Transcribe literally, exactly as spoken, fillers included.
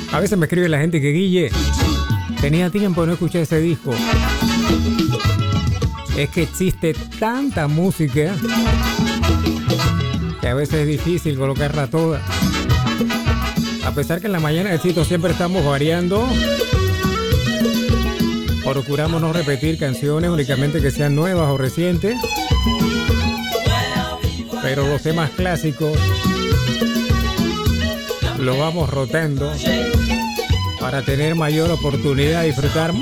A veces me escribe la gente que Guille, tenía tiempo de no escuchar ese disco. Es que existe tanta música que a veces es difícil colocarla toda. A pesar que en la mañana del sitio siempre estamos variando, procuramos no repetir canciones únicamente que sean nuevas o recientes, pero los temas clásicos los vamos rotando para tener mayor oportunidad de disfrutar